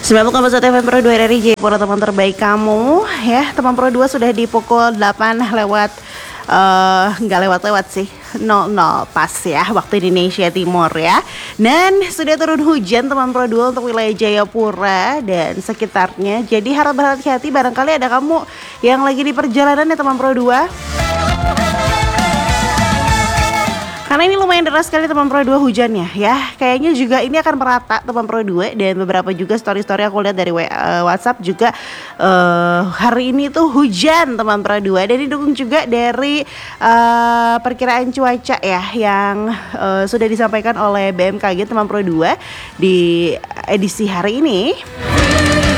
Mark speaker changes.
Speaker 1: 90,1 FM Pro 2 RRI Jayapura, teman terbaik kamu ya. Teman Pro 2 sudah di pukul 8 lewat nggak lewat-lewat sih, 00 pas ya waktu Indonesia Timur ya. Dan sudah turun hujan teman Pro 2 untuk wilayah Jayapura dan sekitarnya. Jadi harap berhati-hati, barangkali ada kamu yang lagi di perjalanan ya teman Pro 2. Karena ini lumayan deras sekali teman Pro 2 hujannya ya. Kayaknya juga ini akan merata teman Pro 2. Dan beberapa juga story-story aku lihat dari WhatsApp juga hari ini tuh hujan teman Pro 2. Dan didukung juga dari perkiraan cuaca ya yang sudah disampaikan oleh BMKG teman Pro 2 di edisi hari ini.